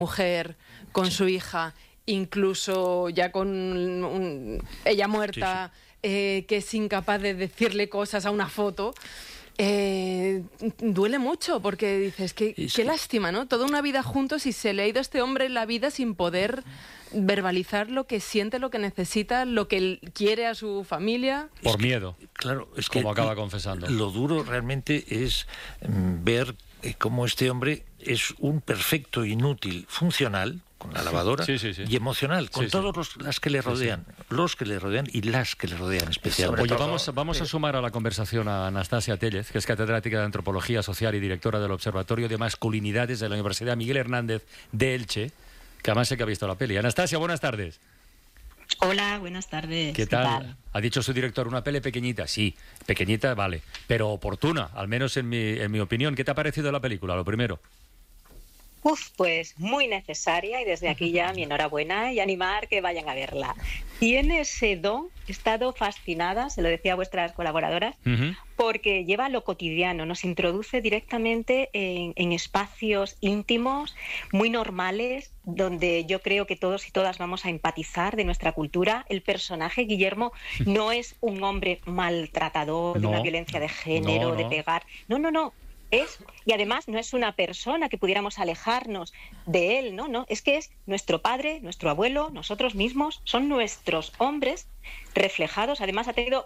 mujer, con su hija, incluso ya con ella muerta, que es incapaz de decirle cosas a una foto, duele mucho, porque dices, qué lástima, ¿no? Toda una vida juntos y se le ha ido a este hombre en la vida sin poder verbalizar lo que siente, lo que necesita, lo que él quiere a su familia. Por miedo. Claro, es como que acaba confesando. Lo duro realmente es ver cómo este hombre es un perfecto inútil funcional, con la lavadora, y emocional, con todos las que le rodean, los que le rodean y las que le rodean especialmente. Oye, vamos a sumar a la conversación a Anastasia Tellez, que es catedrática de Antropología Social y directora del Observatorio de Masculinidades de la Universidad Miguel Hernández de Elche, que además sé que ha visto la peli. Anastasia, buenas tardes. Hola, buenas tardes. ¿Qué tal? Ha dicho su director, una peli pequeñita. Sí, pequeñita, vale, pero oportuna, al menos en mi opinión. ¿Qué te ha parecido la película, lo primero? Pues muy necesaria, y desde aquí ya mi enhorabuena y animar que vayan a verla. Tiene ese don, he estado fascinada, se lo decía a vuestras colaboradoras, porque lleva lo cotidiano, nos introduce directamente en espacios íntimos, muy normales, donde yo creo que todos y todas vamos a empatizar de nuestra cultura. El personaje, Guillermo, no es un hombre maltratador, de una violencia de género, de pegar. No. Y además no es una persona que pudiéramos alejarnos de él, no, es que es nuestro padre, nuestro abuelo, nosotros mismos, son nuestros hombres reflejados. Además ha tenido,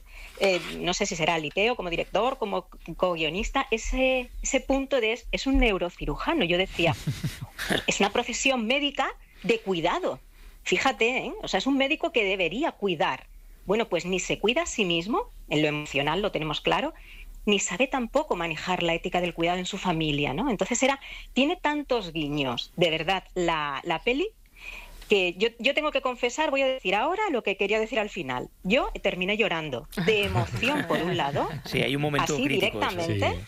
no sé si será Liteo como director, como co-guionista, ese punto de es un neurocirujano. Yo decía, es una profesión médica de cuidado. Fíjate, o sea, es un médico que debería cuidar. Bueno, pues ni se cuida a sí mismo, en lo emocional lo tenemos claro, ni sabe tampoco manejar la ética del cuidado en su familia, ¿no? Entonces tiene tantos guiños, de verdad, la peli, que yo tengo que confesar, voy a decir ahora lo que quería decir al final. Yo terminé llorando, de emoción por un lado, sí, hay un momento así crítico, directamente,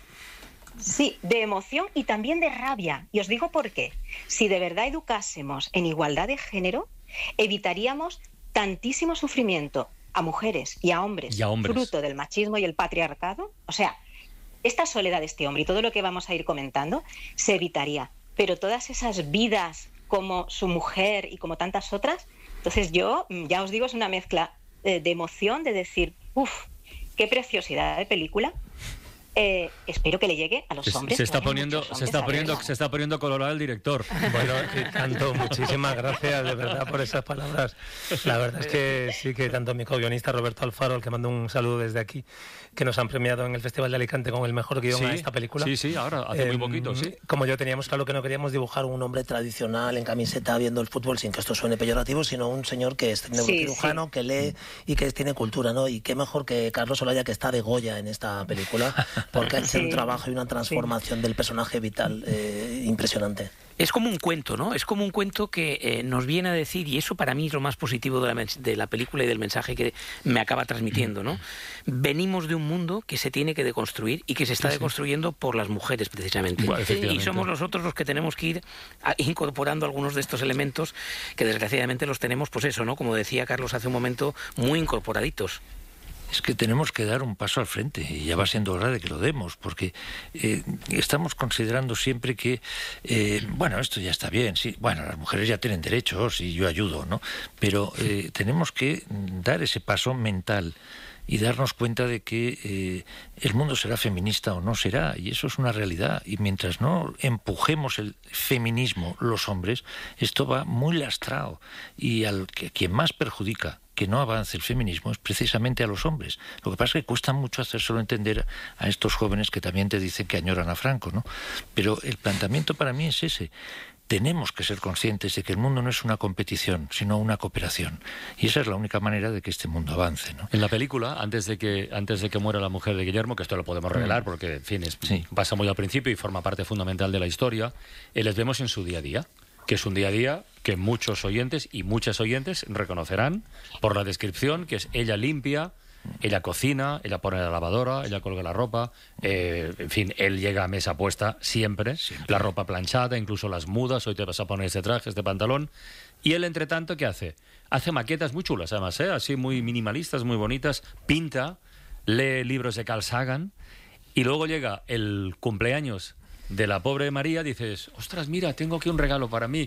sí, de emoción y también de rabia. Y os digo por qué. Si de verdad educásemos en igualdad de género, evitaríamos tantísimo sufrimiento a mujeres y a hombres, fruto del machismo y el patriarcado. O sea, esta soledad de este hombre y todo lo que vamos a ir comentando se evitaría, pero todas esas vidas como su mujer y como tantas otras, entonces yo ya os digo, es una mezcla de emoción, de decir, qué preciosidad de película. Espero que le llegue a los hombres. Se está poniendo colorado el director. Bueno, y tanto, muchísimas gracias de verdad por esas palabras. La verdad es que sí, que tanto mi co-guionista Roberto Alfaro, al que mando un saludo desde aquí, que nos han premiado en el Festival de Alicante con el mejor guión a esta película. Sí, ahora, hace muy poquito, sí. Como yo teníamos claro que no queríamos dibujar un hombre tradicional en camiseta viendo el fútbol, sin que esto suene peyorativo, sino un señor que es neurocirujano, que lee y que tiene cultura, ¿no? Y qué mejor que Carlos Olaya, que está de Goya en esta película, porque ha hecho un trabajo y una transformación del personaje vital impresionante. Es como un cuento, ¿no? Es como un cuento que nos viene a decir, y eso para mí es lo más positivo de la película y del mensaje que me acaba transmitiendo, ¿no? Venimos de un mundo que se tiene que deconstruir y que se está deconstruyendo por las mujeres, precisamente. Y somos nosotros los que tenemos que ir incorporando algunos de estos elementos que desgraciadamente los tenemos, pues eso, ¿no? Como decía Carlos hace un momento, muy incorporaditos. Es que tenemos que dar un paso al frente, y ya va siendo hora de que lo demos, porque estamos considerando siempre que, esto ya está bien, sí, las mujeres ya tienen derechos y yo ayudo, ¿no? Pero tenemos que dar ese paso mental y darnos cuenta de que el mundo será feminista o no será, y eso es una realidad. Y mientras no empujemos el feminismo los hombres, esto va muy lastrado, y quien más perjudica que no avance el feminismo es precisamente a los hombres. Lo que pasa es que cuesta mucho hacérselo entender a estos jóvenes que también te dicen que añoran a Franco, ¿no? Pero el planteamiento para mí es ese. Tenemos que ser conscientes de que el mundo no es una competición, sino una cooperación. Y esa es la única manera de que este mundo avance, ¿no? En la película, antes de que muera la mujer de Guillermo, que esto lo podemos revelar porque, en fin, pasa muy al principio y forma parte fundamental de la historia, les vemos en su día a día, que es un día a día que muchos oyentes y muchas oyentes reconocerán por la descripción, que es ella limpia, ella cocina, ella pone la lavadora, ella colga la ropa, en fin, él llega a mesa puesta siempre, la ropa planchada, incluso las mudas, hoy te vas a poner este traje, este pantalón, y él, entre tanto, ¿qué hace? Hace maquetas muy chulas, además, así muy minimalistas, muy bonitas, pinta, lee libros de Carl Sagan, y luego llega el cumpleaños de la pobre María, dices, ostras, mira, tengo aquí un regalo para mí.